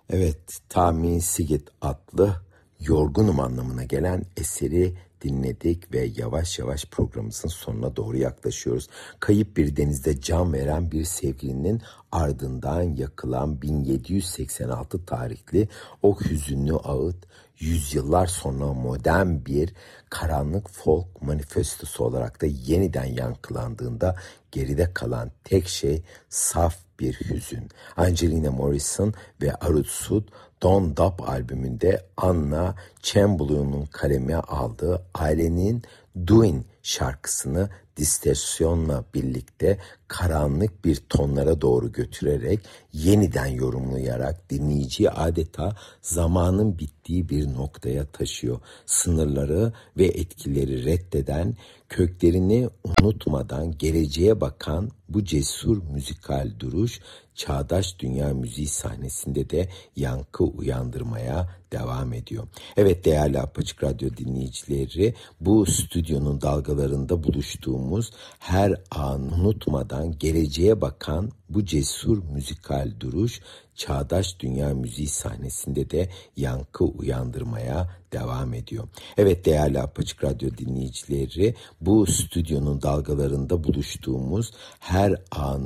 Evet, Tami Sigit adlı yorgunum anlamına gelen eseri dinledik ve yavaş yavaş programımızın sonuna doğru yaklaşıyoruz. Kayıp bir denizde can veren bir sevgilinin ardından yakılan 1786 tarihli o hüzünlü ağıt yüzyıllar sonra modern bir karanlık folk manifestosu olarak da yeniden yankılandığında geride kalan tek şey saf bir hüzün. Angelina Morrison ve Arut Sud Don't Stop albümünde Anna Chamberlain'ın kaleme aldığı ailenin Doing şarkısını distorsiyonla birlikte karanlık bir tonlara doğru götürerek yeniden yorumlayarak dinleyiciyi adeta zamanın bittiği bir noktaya taşıyor. Sınırları ve etkileri reddeden, köklerini unutmadan geleceğe bakan bu cesur müzikal duruş çağdaş dünya müziği sahnesinde de yankı uyandırmaya devam ediyor. Evet değerli Apaçık Radyo dinleyicileri, bu stüdyonun dalgalarında buluştuğumuz her an unutmadan geleceğe bakan bu cesur müzikal duruş çağdaş dünya müziği sahnesinde de yankı uyandırmaya devam ediyor. Evet değerli Apaçık Radyo dinleyicileri, bu stüdyonun dalgalarında buluştuğumuz her an